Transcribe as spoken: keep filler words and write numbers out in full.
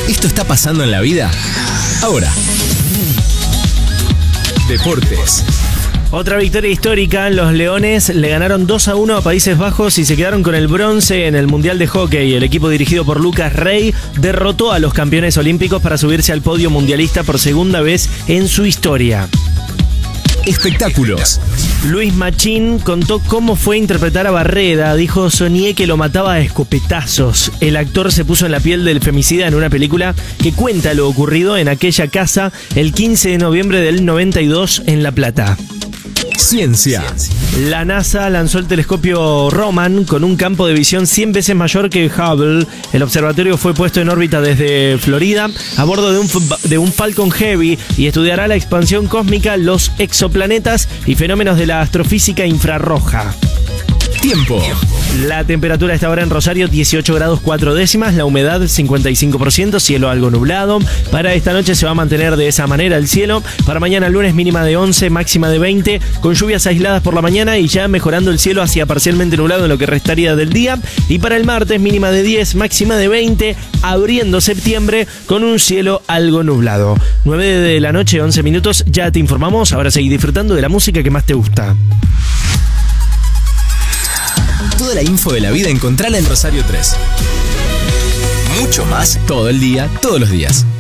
¿Esto está pasando en la vida? Ahora. Deportes. Otra victoria histórica, los Leones le ganaron dos a uno a Países Bajos y se quedaron con el bronce en el Mundial de Hockey. El equipo dirigido por Lucas Rey derrotó a los campeones olímpicos para subirse al podio mundialista por segunda vez en su historia. Espectáculos. Luis Machín contó cómo fue interpretar a Barreda. Dijo: soñé que lo mataba a escopetazos. El actor se puso en la piel del femicida en una película que cuenta lo ocurrido en aquella casa el quince de noviembre del noventa y dos en La Plata. Ciencia. La NASA lanzó el telescopio Roman con un campo de visión cien veces mayor que Hubble. El observatorio fue puesto en órbita desde Florida a bordo de un, de un Falcon Heavy y estudiará la expansión cósmica, los exoplanetas y fenómenos de la astrofísica infrarroja. Tiempo. La temperatura está ahora en Rosario dieciocho grados cuatro décimas, la humedad cincuenta y cinco por ciento, cielo algo nublado. Para esta noche se va a mantener de esa manera el cielo. Para mañana lunes mínima de once, máxima de veinte, con lluvias aisladas por la mañana y ya mejorando el cielo hacia parcialmente nublado en lo que restaría del día. Y para el martes mínima de diez, máxima de veinte, abriendo septiembre con un cielo algo nublado. nueve de la noche, once minutos, ya te informamos. Ahora seguí disfrutando de la música que más te gusta. Toda la info de la vida encontrala en Rosario tres. Mucho más todo el día, todos los días.